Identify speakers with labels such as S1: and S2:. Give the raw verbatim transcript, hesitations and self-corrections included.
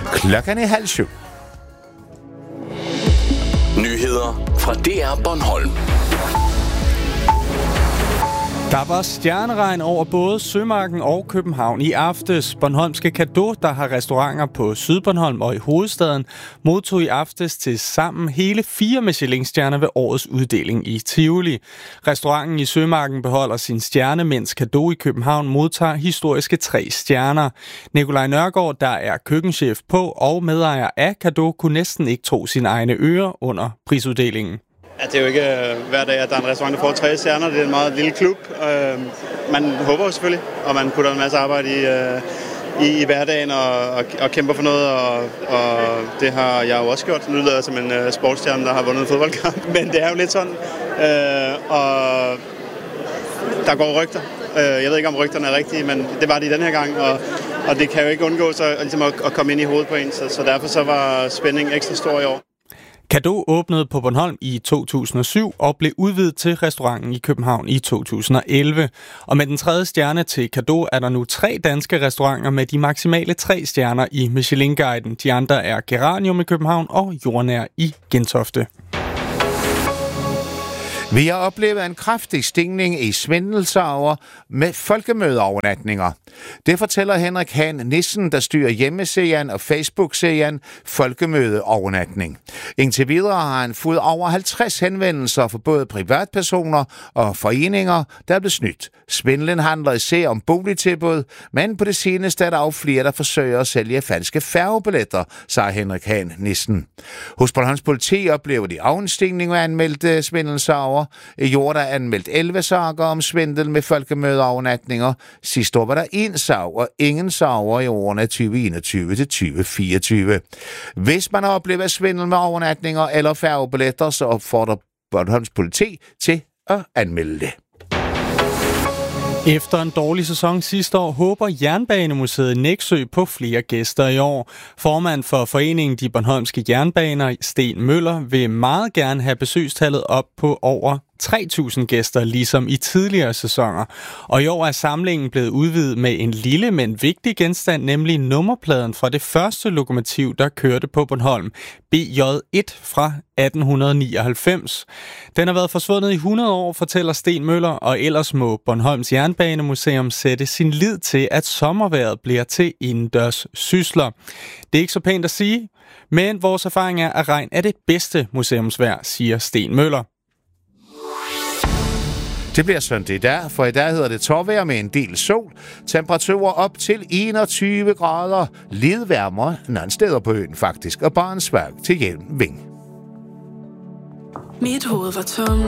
S1: Klokken er halv syv.
S2: Nyheder fra D R Bornholm.
S3: Der var stjerneregn over både Sømarken og København i aftes. Bornholmske Cadeau, der har restauranter på Sydbornholm og i hovedstaden, modtog i aftes til sammen hele fire Michelin-stjerner ved årets uddeling i Tivoli. Restauranten i Sømarken beholder sin stjerne, mens Cadeau i København modtager historiske tre stjerner. Nikolaj Nørgaard, der er køkkenchef på og medejer af Cadeau, kunne næsten ikke tro sine egne ører under prisuddelingen.
S4: Ja, det er jo ikke uh, hver dag, at der er en restaurant, der får tre stjerner. Det er en meget lille klub. Uh, man håber jo selvfølgelig, og man putter en masse arbejde i, uh, i, i hverdagen og, og, og kæmper for noget, og, og det har jeg jo også gjort. Nu lyder jeg som en uh, sportsstjerne, der har vundet en fodboldkamp, men det er jo lidt sådan. Uh, og der går rygter. Uh, jeg ved ikke, om rygterne er rigtige, men det var det i den her gang, og, og det kan jo ikke undgås at, ligesom at, at komme ind i hovedet på en, så, så derfor så var spændingen ekstra stor i år.
S3: Cadeau åbnede på Bornholm i to tusind og syv og blev udvidet til restauranten i København i to tusind og elleve. Og med den tredje stjerne til Cadeau er der nu tre danske restauranter med de maksimale tre stjerner i Michelin-guiden. De andre er Geranium i København og Jordnær i Gentofte.
S1: Vi har oplevet en kraftig stigning i svindelsager med folkemødeovernatninger. Det fortæller Henrik Hahn Nissen, der styrer hjemmesiden og Facebook-serien Folkemødeovernatning. Indtil videre har han fået over halvtreds henvendelser for både privatpersoner og foreninger, der er blevet snydt. Svindlen handler især om boligtilbud, men på det seneste er der også flere, der forsøger at sælge falske færgebilletter, sagde Henrik Hahn Nissen. Hos Bornholms politi oplever de afstigning af anmeldte svindelsager. I Jorda er anmeldt elleve sager om svindel med folkemødeovernatninger. Sidste år var der en sag og ingen sager i årene tyve enogtyve til tyve fireogtyve. Hvis man har oplevet svindel med overnatninger eller færgebilletter, så opfordrer Bornholms politi til at anmelde det.
S3: Efter en dårlig sæson sidste år håber Jernbanemuseet Nexø på flere gæster i år. Formand for foreningen De Bornholmske Jernbaner, Sten Møller, vil meget gerne have besøgstallet op på over tre tusind gæster, ligesom i tidligere sæsoner. Og i år er samlingen blevet udvidet med en lille, men vigtig genstand, nemlig nummerpladen fra det første lokomotiv, der kørte på Bornholm, B J et fra atten nioghalvfems. Den har været forsvundet i hundrede år, fortæller Sten Møller, og ellers må Bornholms Jernbanemuseum sætte sin lid til, at sommervejret bliver til indendørs sysler. Det er ikke så pænt at sige, men vores erfaring er, at regn er det bedste museumsvejr, siger Sten Møller.
S1: Det bliver søndag i dag, for i dag hedder det tårvejr med en del sol. Temperaturer op til enogtyve grader. Lidt varmere nogle steder på øen faktisk, og bare en svag til jævn vind.
S5: Mit hoved var tomt.